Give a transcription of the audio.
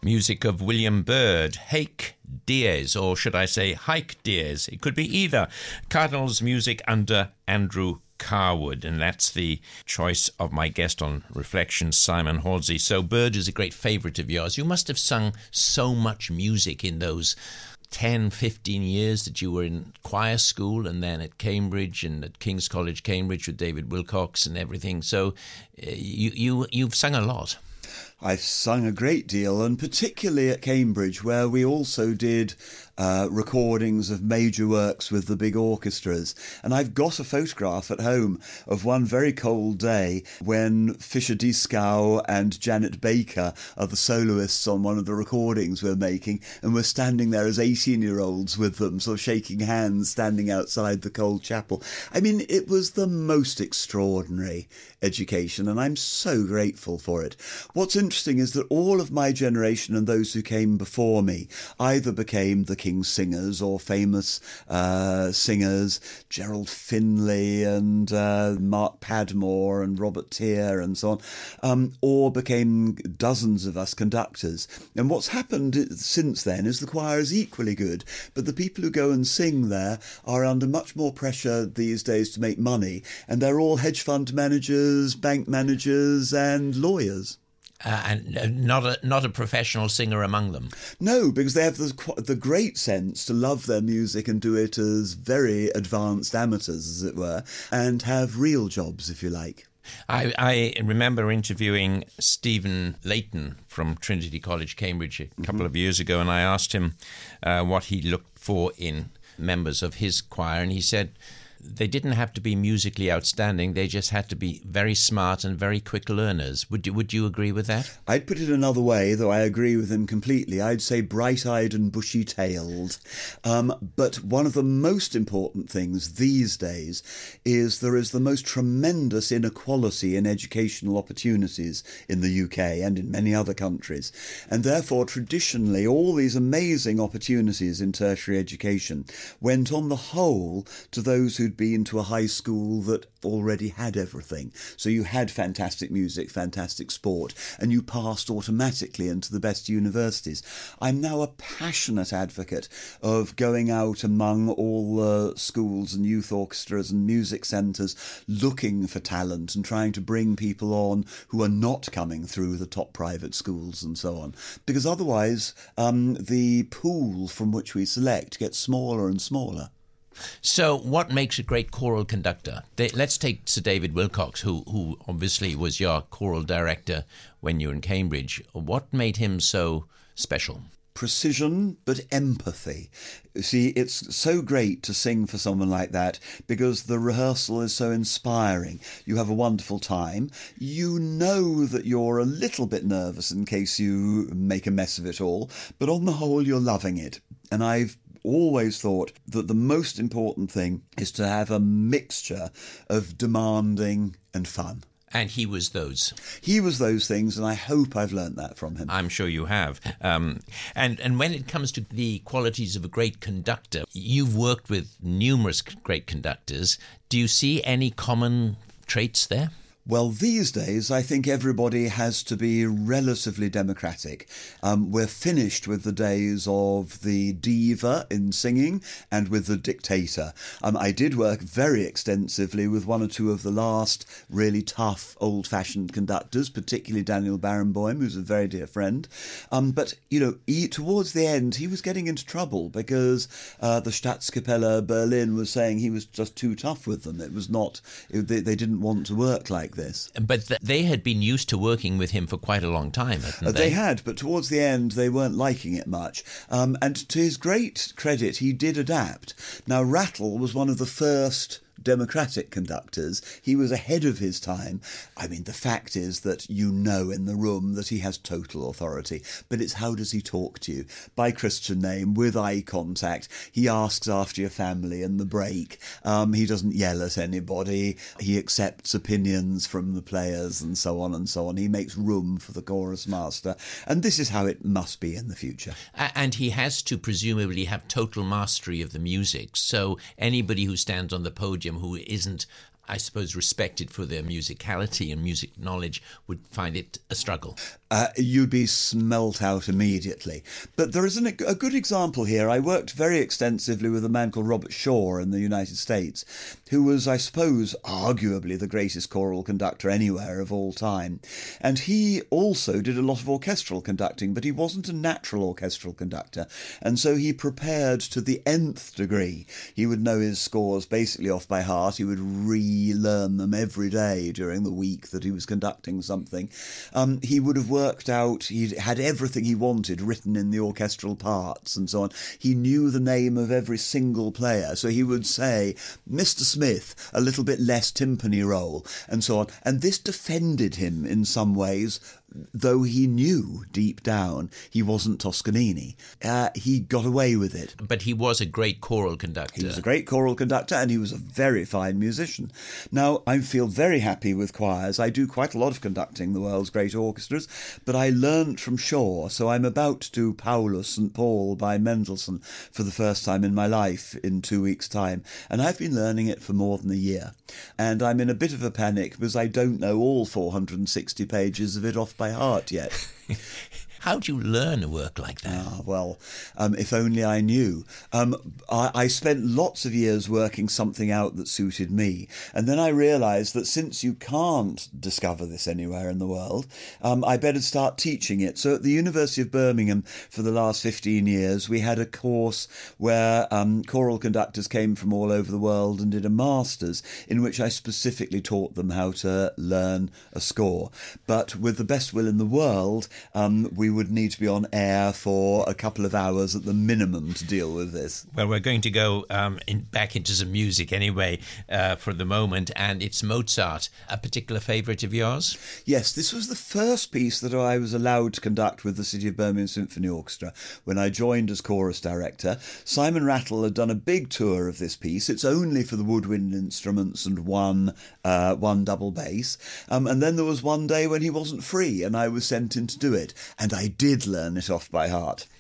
Music of William Byrd, Haik Dies, or should I say Haik Dies? It could be either. Cardinals music under Andrew Carwood, and that's the choice of my guest on Reflections, Simon Halsey. So Byrd is a great favourite of yours. You must have sung so much music in those 10, 15 years that you were in choir school and then at Cambridge and at King's College, Cambridge with David Wilcox and everything. So you've sung a lot. I've sung a great deal, and particularly at Cambridge, where we also did recordings of major works with the big orchestras. And I've got a photograph at home of one very cold day when Fisher Dieskau and Janet Baker are the soloists on one of the recordings we're making, and we're standing there as 18-year-olds with them, sort of shaking hands, standing outside the cold chapel. I mean, it was the most extraordinary education, and I'm so grateful for it. What's interesting is that all of my generation and those who came before me either became the King's Singers or famous singers, Gerald Finlay and Mark Padmore and Robert Teare and so on, or became dozens of us conductors. And what's happened since then is the choir is equally good, but the people who go and sing there are under much more pressure these days to make money, and they're all hedge fund managers, bank managers and lawyers. And not a professional singer among them. No, because they have the great sense to love their music and do it as very advanced amateurs, as it were, and have real jobs, if you like. I remember interviewing Stephen Layton from Trinity College, Cambridge, a couple of years ago, and I asked him what he looked for in members of his choir, and he said they didn't have to be musically outstanding. They just had to be very smart and very quick learners. Would you agree with that? I'd put it another way, though I agree with him completely. I'd say bright-eyed and bushy-tailed. But one of the most important things these days is there is the most tremendous inequality in educational opportunities in the UK and in many other countries. And therefore, traditionally, all these amazing opportunities in tertiary education went on the whole to those who'd been to a high school that already had everything. So you had fantastic music, fantastic sport, and you passed automatically into the best universities. I'm now a passionate advocate of going out among all the schools and youth orchestras and music centres looking for talent and trying to bring people on who are not coming through the top private schools and so on. Because otherwise, the pool from which we select gets smaller and smaller. So what makes a great choral conductor? Let's take Sir David Wilcox, who obviously was your choral director when you were in Cambridge. What made him so special? Precision, but empathy. See, it's so great to sing for someone like that because the rehearsal is so inspiring. You have a wonderful time. You know that you're a little bit nervous in case you make a mess of it all, but on the whole, you're loving it. And I've always thought that the most important thing is to have a mixture of demanding and fun. And he was those. He was those things, and I hope I've learnt that from him. I'm sure you have. And when it comes to the qualities of a great conductor, you've worked with numerous great conductors. Do you see any common traits there? Well, these days, I think everybody has to be relatively democratic. We're finished with the days of the diva in singing and with the dictator. I did work very extensively with one or two of the last really tough, old-fashioned conductors, particularly Daniel Barenboim, who's a very dear friend. But, towards the end, he was getting into trouble because the Staatskapelle Berlin was saying he was just too tough with them. It was not, they didn't want to work like this. But they had been used to working with him for quite a long time, hadn't they? They had, but towards the end they weren't liking it much. And to his great credit, he did adapt. Now, Rattle was one of the first democratic conductors. He was ahead of his time. I mean, the fact is that you know in the room that he has total authority, but it's how does he talk to you? By Christian name, with eye contact. He asks after your family in the break. He doesn't yell at anybody. He accepts opinions from the players and so on and so on. He makes room for the chorus master. And this is how it must be in the future. And he has to presumably have total mastery of the music. So anybody who stands on the podium who isn't I suppose, respected for their musicality and music knowledge would find it a struggle. You'd be smelt out immediately. But there is a good example here. I worked very extensively with a man called Robert Shaw in the United States, who was, I suppose, arguably the greatest choral conductor anywhere of all time. And he also did a lot of orchestral conducting, but he wasn't a natural orchestral conductor. And so he prepared to the nth degree. He would know his scores basically off by heart. He would relearn them every day during the week that he was conducting something. He would have worked out, he had everything he wanted written in the orchestral parts and so on. He knew the name of every single player, so he would say, Mr. Smith, a little bit less timpani roll, and so on. And this defended him in some ways, though he knew deep down he wasn't Toscanini. He got away with it. But he was a great choral conductor. He was a great choral conductor, and he was a very fine musician. Now, I feel very happy with choirs. I do quite a lot of conducting the world's great orchestras, but I learnt from Shaw, so I'm about to do Paulus St. Paul by Mendelssohn for the first time in my life in 2 weeks' time, and I've been learning it for more than a year. And I'm in a bit of a panic because I don't know all 460 pages of it off by heart yet. How do you learn a work like that? If only I knew. I spent lots of years working something out that suited me. And then I realised that since you can't discover this anywhere in the world, I better start teaching it. So at the University of Birmingham for the last 15 years, we had a course where choral conductors came from all over the world and did a master's in which I specifically taught them how to learn a score. But with the best will in the world, we would need to be on air for a couple of hours at the minimum to deal with this. Well, we're going to go back into some music anyway for the moment, and it's Mozart. A particular favourite of yours? Yes, this was the first piece that I was allowed to conduct with the City of Birmingham Symphony Orchestra when I joined as chorus director. Simon Rattle had done a big tour of this piece. It's only for the woodwind instruments and one double bass. And then there was one day when he wasn't free and I was sent in to do it. And I did learn it off by heart.